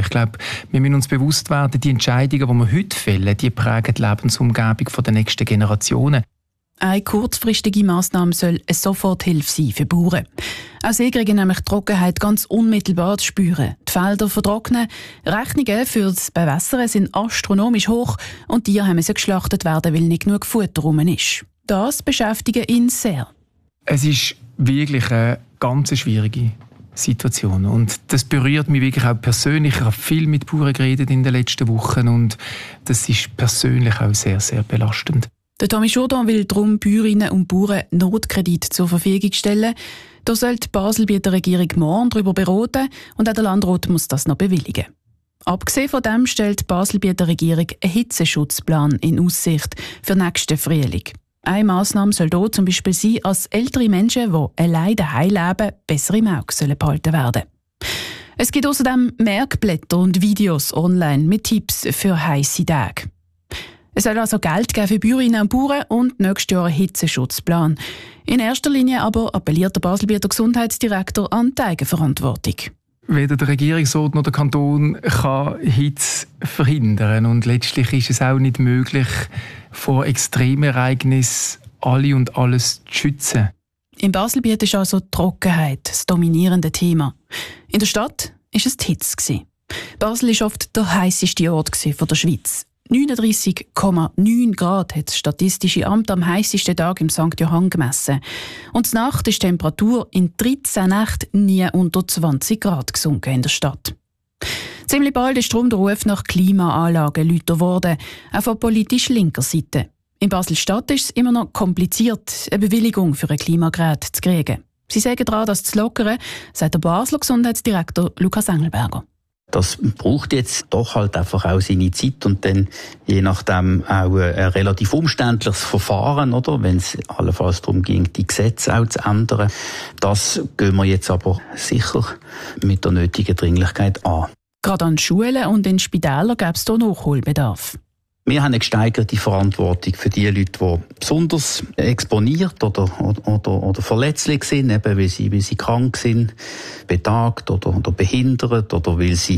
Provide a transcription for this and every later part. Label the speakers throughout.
Speaker 1: Ich glaube, wir müssen uns bewusst werden, die Entscheidungen, die wir heute fällen, die prägen die Lebensumgebung der nächsten Generationen.
Speaker 2: Eine kurzfristige Massnahme soll eine Soforthilfe sein für Bauern. Auch sie kriegen nämlich die Trockenheit ganz unmittelbar zu spüren. Die Felder vertrocknen, Rechnungen für das Bewässern sind astronomisch hoch und Tiere müssen geschlachtet werden, weil nicht genug Futter rum ist. Das beschäftigt ihn sehr.
Speaker 1: Es ist wirklich eine ganz schwierige Situation und das berührt mich wirklich auch persönlich. Ich habe viel mit Bauern geredet in den letzten Wochen und das ist persönlich auch sehr, sehr belastend.
Speaker 2: Der Tommy Jourdan will darum Bäuerinnen und Bauern Notkredit zur Verfügung stellen. Da soll die Baselbieter Regierung morgen darüber beraten und auch der Landrat muss das noch bewilligen. Abgesehen von dem stellt die Baselbieter Regierung einen Hitzeschutzplan in Aussicht für nächsten Frühling. Eine Massnahme soll hier zum Beispiel sein, dass ältere Menschen, die allein daheim leben, besser im Auge behalten werden. Es gibt außerdem Merkblätter und Videos online mit Tipps für heisse Tage. Es soll also Geld geben für Bäuerinnen und Bauern und nächstes Jahr einen Hitzeschutzplan. In erster Linie aber appelliert der Baselbieter Gesundheitsdirektor an die Eigenverantwortung.
Speaker 1: Weder der Regierungsrat noch der Kanton kann Hitze verhindern. Und letztlich ist es auch nicht möglich, vor Extremereignissen alle und alles zu schützen.
Speaker 2: In Baselbiet ist also die Trockenheit das dominierende Thema. In der Stadt war es die Hitze. Basel war oft der heisseste Ort der Schweiz. 39,9 Grad hat das Statistische Amt am heissesten Tag im St. Johann gemessen. Und zur Nacht ist die Temperatur in 13 Nächten nie unter 20 Grad gesunken in der Stadt. Ziemlich bald ist darum der Ruf nach Klimaanlagen lauter geworden, auch von politisch linker Seite. In Basel-Stadt ist es immer noch kompliziert, eine Bewilligung für ein Klimagerät zu kriegen. Sie sagen daran, das zu lockern, sagt der Basler Gesundheitsdirektor Lukas Engelberger.
Speaker 3: Das braucht jetzt doch halt einfach auch seine Zeit und dann je nachdem auch ein relativ umständliches Verfahren, oder? Wenn es allenfalls darum ging, die Gesetze auch zu ändern. Das gehen wir jetzt aber sicher mit der nötigen Dringlichkeit an.
Speaker 2: Gerade an Schulen und in Spitälern gäbe es hier Nachholbedarf.
Speaker 3: Wir haben eine gesteigerte Verantwortung für die Leute, die besonders exponiert oder verletzlich sind, eben weil sie krank sind, betagt oder behindert oder weil sie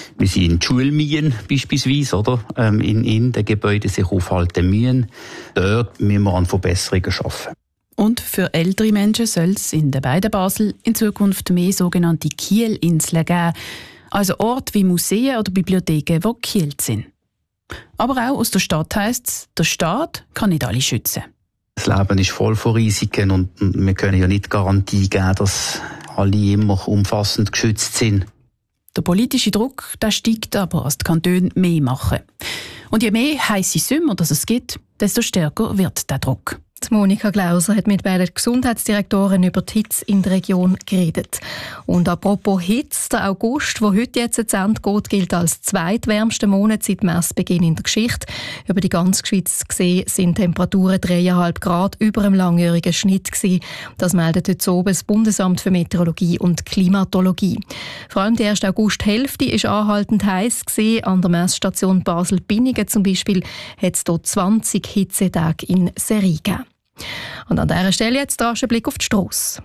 Speaker 3: in die Schule müssen, beispielsweise, oder in den Gebäuden sich aufhalten müssen. Dort müssen wir an Verbesserungen arbeiten.
Speaker 2: Und für ältere Menschen soll es in den beiden Basel in Zukunft mehr sogenannte Kielinseln geben, also Orte wie Museen oder Bibliotheken, die gekielt sind. Aber auch aus der Stadt heisst es, der Staat kann nicht alle schützen.
Speaker 3: Das Leben ist voll von Risiken und wir können ja nicht Garantie geben, dass alle immer umfassend geschützt sind.
Speaker 2: Der politische Druck der steigt aber, als die Kantone mehr machen. Und je mehr heisse Sommer es gibt, desto stärker wird der Druck.
Speaker 4: Monika Glauser hat mit beiden Gesundheitsdirektoren über die Hitze in der Region geredet. Und apropos Hitze, der August, der heute jetzt zu Ende geht, gilt als zweitwärmster Monat seit Messbeginn in der Geschichte. Über die ganze Schweiz gesehen sind Temperaturen 3,5 Grad über dem langjährigen Schnitt gewesen. Das meldet heute oben das Bundesamt für Meteorologie und Klimatologie. Vor allem die erste Augusthälfte ist anhaltend heiß gewesen. An der Messstation Basel-Binningen zum Beispiel hat es dort 20 Hitzetage in Serie gegeben. Und an dieser Stelle jetzt der rasch Blick auf die Strasse.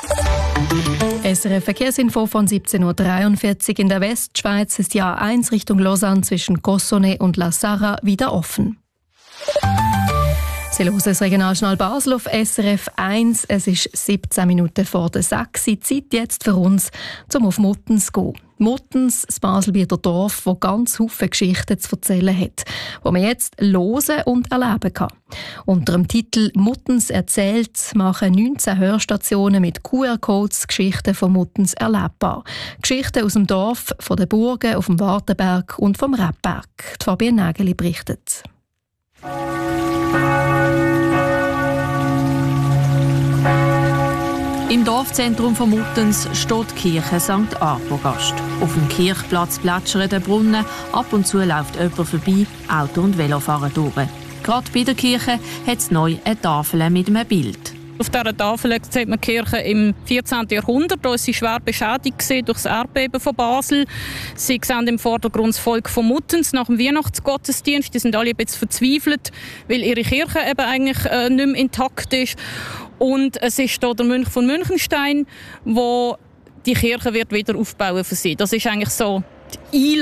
Speaker 4: SRF Verkehrsinfo von 17.43 Uhr in der Westschweiz ist die A1 Richtung Lausanne zwischen Cossonay und La Sarra wieder offen. Sie hören das Regionaljournal Basel auf SRF 1. Es ist 17 Minuten vor der 6 Uhr. Zeit jetzt für uns, um auf Muttens zu gehen. Muttens, das Baselbieter Dorf, das ganz viele Geschichten zu erzählen hat, die man jetzt hören und erleben kann. Unter dem Titel «Muttens erzählt» machen 19 Hörstationen mit QR-Codes Geschichten von Muttens erlebbar. Geschichten aus dem Dorf, von den Burgen auf dem Wartenberg und vom Rebberg. Die Fabienne Nägeli berichtet.
Speaker 5: Im Dorfzentrum von Muttens steht die Kirche St. Arbogast. Auf dem Kirchplatz plätschern der Brunnen, ab und zu läuft jemand vorbei, Auto und Velo fahren durch. Gerade bei der Kirche hat es neu eine Tafel mit einem Bild.
Speaker 6: Auf dieser Tafel sieht man die Kirche im 14. Jahrhundert. Da ist sie schwer beschädigt durch das Erdbeben von Basel. Sie sehen im Vordergrund das Volk von Muttens nach dem Weihnachtsgottesdienst. Die sind alle ein bisschen verzweifelt, weil ihre Kirche eben eigentlich nicht mehr intakt ist. Und es ist hier der Mönch von Münchenstein, der die Kirche wird wieder aufbauen für sie. Das ist eigentlich so die